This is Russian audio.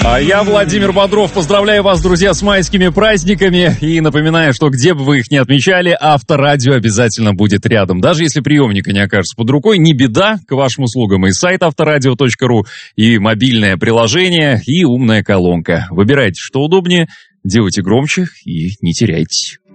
А я, Владимир Бодров, поздравляю вас, друзья, с майскими праздниками. И напоминаю, что где бы вы их ни отмечали, Авторадио обязательно будет рядом. Даже если приемника не окажется под рукой, не беда, к вашим услугам и сайт авторадио.ру, и мобильное приложение, и умная колонка. Выбирайте, что удобнее, делайте громче и не теряйтесь.